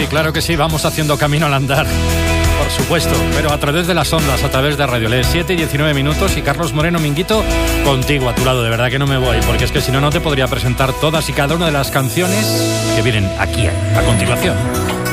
claro que sí, vamos haciendo camino al andar. Por supuesto, pero a través de las ondas, a través de Radio LED, 7 y 19 minutos, y Carlos Moreno Minguito contigo a tu lado. De verdad que no me voy, porque es que si no, no te podría presentar todas y cada una de las canciones que vienen aquí a continuación.